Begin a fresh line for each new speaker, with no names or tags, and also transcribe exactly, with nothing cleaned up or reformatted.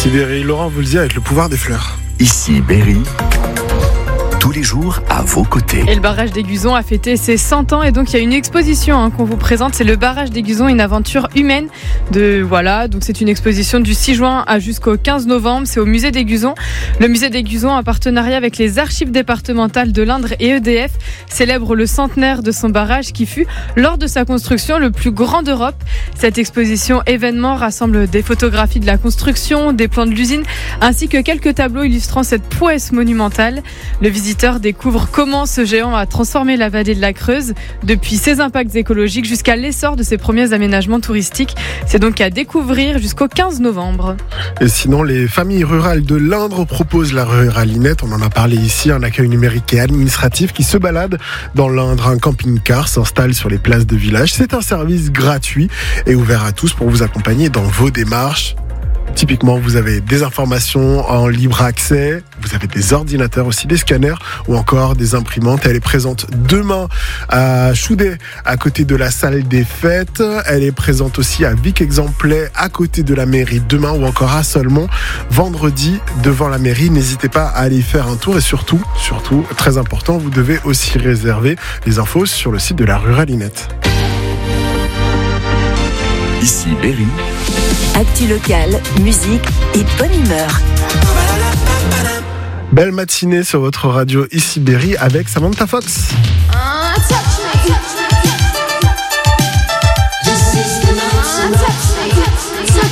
Ici Berry, Laurent vous le dit avec le pouvoir des fleurs.
Ici Berry, tous les jours à vos côtés.
Et le barrage d'Aiguzon a fêté ses cent ans et donc il y a une exposition hein, qu'on vous présente, c'est le barrage d'Aiguzon, une aventure humaine. De voilà, donc c'est une exposition du six juin à jusqu'au quinze novembre, c'est au musée d'Aiguzon. Le musée d'Aiguzon, en partenariat avec les archives départementales de l'Indre et E D F, célèbre le centenaire de son barrage qui fut, lors de sa construction, le plus grand d'Europe. Cette exposition événement rassemble des photographies de la construction, des plans de l'usine, ainsi que quelques tableaux illustrant cette prouesse monumentale. Le visiteur découvre comment ce géant a transformé la vallée de la Creuse, depuis ses impacts écologiques jusqu'à l'essor de ses premiers aménagements touristiques. C'est donc à découvrir jusqu'au quinze novembre.
Et sinon, les familles rurales de l'Indre proposent la ruralinette. On en a parlé ici, un accueil numérique et administratif qui se balade dans l'Indre. Un camping-car s'installe sur les places de village. C'est un service gratuit et ouvert à tous pour vous accompagner dans vos démarches. Typiquement, vous avez des informations en libre accès, vous avez des ordinateurs aussi, des scanners ou encore des imprimantes. Elle est présente demain à Choudet, à côté de la salle des fêtes. Elle est présente aussi à Vic-Exemplet, à côté de la mairie demain, ou encore à Solmont, vendredi, devant la mairie. N'hésitez pas à aller faire un tour et surtout, surtout, très important, vous devez aussi réserver les infos sur le site de la Ruralinette.
Ici Berry.
Actu locale, musique et bonne humeur.
Belle matinée sur votre radio Ici Berry avec Samantha Fox.